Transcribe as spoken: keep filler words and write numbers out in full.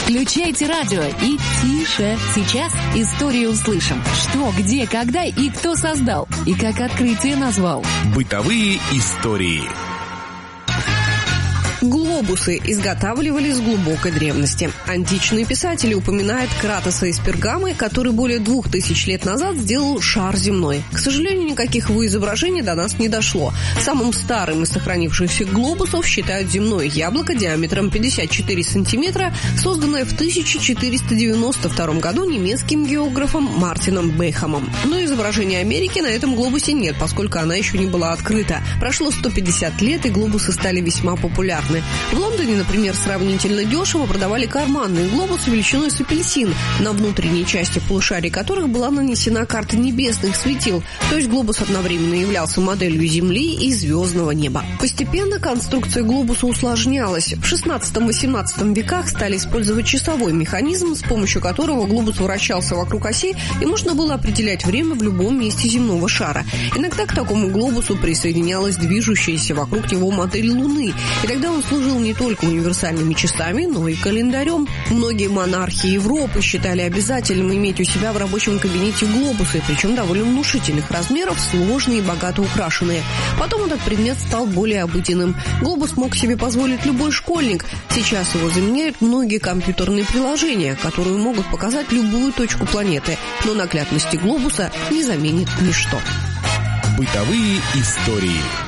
Включайте радио и тише. Сейчас историю услышим. Что, где, когда и кто создал. И как открытие назвал. Бытовые истории. Глобусы изготавливались с глубокой древности. Античные писатели упоминают Кратоса из Пергамы, который более двух тысяч лет назад сделал шар земной. К сожалению, никаких его изображений до нас не дошло. Самым старым из сохранившихся глобусов считают земное яблоко диаметром пятьдесят четыре сантиметра, созданное в тысяча четыреста девяносто втором году немецким географом Мартином Бехамом. Но изображения Америки на этом глобусе нет, поскольку она еще не была открыта. Прошло сто пятьдесят лет, и глобусы стали весьма популярны. В Лондоне, например, сравнительно дешево продавали карманные глобусы величиной с апельсин, на внутренней части полушария которых была нанесена карта небесных светил, то есть глобус одновременно являлся моделью Земли и звездного неба. Постепенно конструкция глобуса усложнялась. В шестнадцатом-восемнадцатом веках стали использовать часовой механизм, с помощью которого глобус вращался вокруг оси, и можно было определять время в любом месте земного шара. Иногда к такому глобусу присоединялась движущаяся вокруг него модель Луны, и тогда он служил не только универсальными часами, но и календарем. Многие монархи Европы считали обязательным иметь у себя в рабочем кабинете глобусы, причем довольно внушительных размеров, сложные и богато украшенные. Потом этот предмет стал более обыденным. Глобус мог себе позволить любой школьник. Сейчас его заменяют многие компьютерные приложения, которые могут показать любую точку планеты. Но наглядности глобуса не заменит ничто. Бытовые истории.